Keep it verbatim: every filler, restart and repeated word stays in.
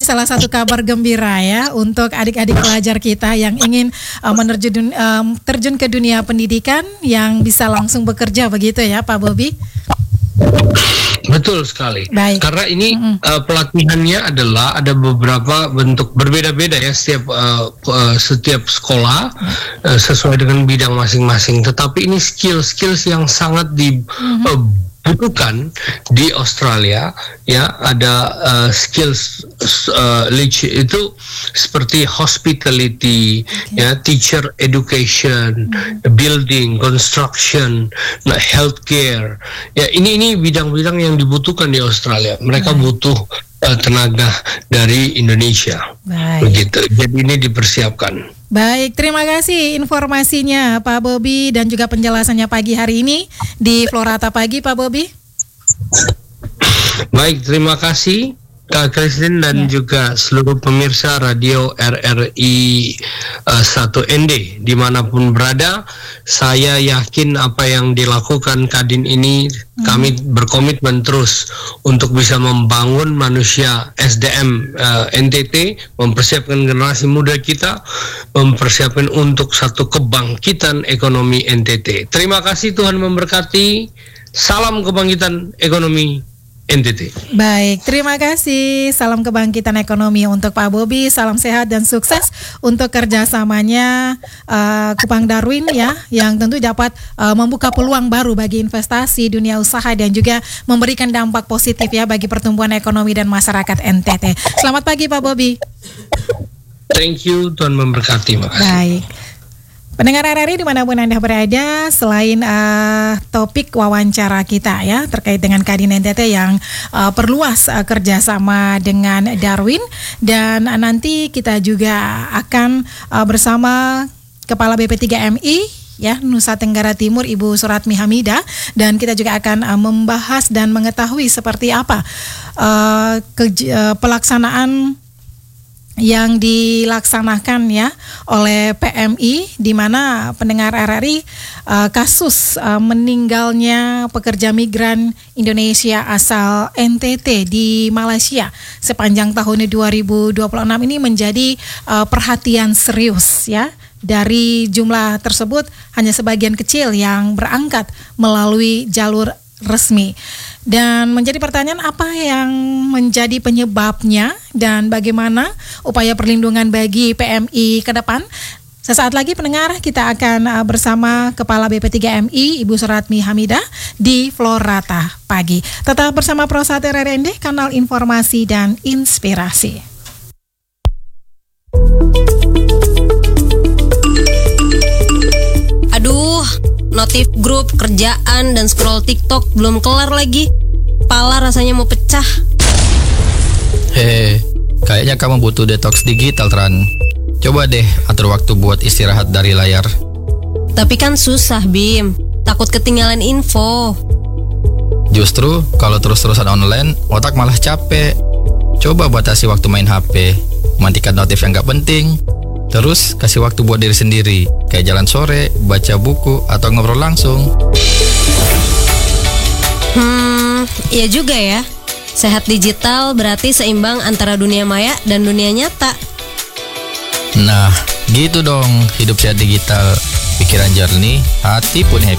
salah satu kabar gembira ya untuk adik-adik pelajar kita yang ingin uh, menerjun um, terjun ke dunia pendidikan yang bisa langsung bekerja begitu ya Pak Bobi? Betul sekali. Baik. Karena ini Mm-hmm. uh, pelatihannya adalah ada beberapa bentuk berbeda-beda ya setiap uh, uh, setiap sekolah uh, sesuai dengan bidang masing-masing. Tetapi ini skill-skill yang sangat dibutuhkan uh, di Australia ya. Ada uh, skills uh, itu seperti hospitality, okay. ya, teacher education, mm-hmm. building, construction, nah, healthcare. Ya, ini ini bidang-bidang yang dibutuhkan di Australia. Mereka Baik. butuh uh, tenaga dari Indonesia. Baik. Begitu. Jadi ini dipersiapkan. Baik, terima kasih informasinya Pak Bobi dan juga penjelasannya pagi hari ini di Florata Pagi, Pak Bobi. Baik, terima kasih Kak Christine dan ya. juga seluruh pemirsa radio R R I uh, satu N D dimanapun berada. Saya yakin apa yang dilakukan Kadin ini, hmm. kami berkomitmen terus untuk bisa membangun manusia S D M uh, N T T, mempersiapkan generasi muda kita, mempersiapkan untuk satu kebangkitan ekonomi N T T. Terima kasih, Tuhan memberkati. Salam kebangkitan ekonomi N T T. Baik, terima kasih. Salam kebangkitan ekonomi untuk Pak Bobi. Salam sehat dan sukses untuk kerjasamanya uh, Kupang Darwin ya, yang tentu dapat uh, membuka peluang baru bagi investasi, dunia usaha dan juga memberikan dampak positif ya bagi pertumbuhan ekonomi dan masyarakat N T T. Selamat pagi Pak Bobi. Thank you, Tuhan memberkati. Makasih. Baik. Pendengar R R I dimanapun Anda berada, selain uh, topik wawancara kita ya terkait dengan Kadin N T T yang uh, perluas uh, kerjasama dengan Darwin, dan uh, nanti kita juga akan uh, bersama Kepala B P tiga M I ya Nusa Tenggara Timur Ibu Suratmi Hamidah, dan kita juga akan uh, membahas dan mengetahui seperti apa uh, ke, uh, pelaksanaan yang dilaksanakan ya oleh P M I, di mana pendengar R R I uh, kasus uh, meninggalnya pekerja migran Indonesia asal N T T di Malaysia sepanjang tahun dua ribu dua puluh enam ini menjadi uh, perhatian serius ya. Dari jumlah tersebut hanya sebagian kecil yang berangkat melalui jalur resmi. Dan menjadi pertanyaan apa yang menjadi penyebabnya dan bagaimana upaya perlindungan bagi P M I ke depan. Sesaat lagi pendengar kita akan bersama Kepala B P tiga M I Ibu Suratmi Hamidah di Florata Pagi. Tetap bersama Prosat R R N D, kanal informasi dan inspirasi. Aduh, notif grup, kerjaan, dan scroll TikTok belum kelar lagi. Kepala rasanya mau pecah. Hehe, kayaknya kamu butuh detox digital, Tran. Coba deh atur waktu buat istirahat dari layar. Tapi kan susah, Bim. Takut ketinggalan info. Justru kalau terus-terusan online, otak malah capek. Coba batasi waktu main H P, matikan notif yang gak penting. Terus kasih waktu buat diri sendiri, kayak jalan sore, baca buku, atau ngobrol langsung. Hmm, iya juga ya. Sehat digital berarti seimbang antara dunia maya dan dunia nyata. Nah, gitu dong, hidup sehat digital. Pikiran jernih, hati pun happy.